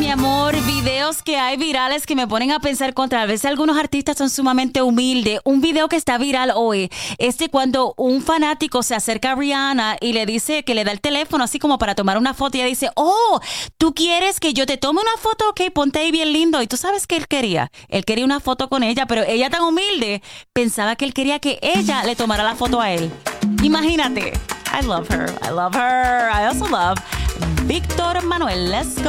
mi amor, videos que hay virales que me ponen a pensar contra. A veces algunos artistas son sumamente humildes. Un video que está viral hoy es de cuando un fanático se acerca a Rihanna y le dice que le da el teléfono así como para tomar una foto y ella dice, oh, ¿tú quieres que yo te tome una foto? Ok, ponte ahí bien lindo. Y tú sabes qué él quería. Él quería una foto con ella, pero ella tan humilde pensaba que él quería que ella le tomara la foto a él. Imagínate. I love her. I love her. I also love Víctor Manuel. Let's go.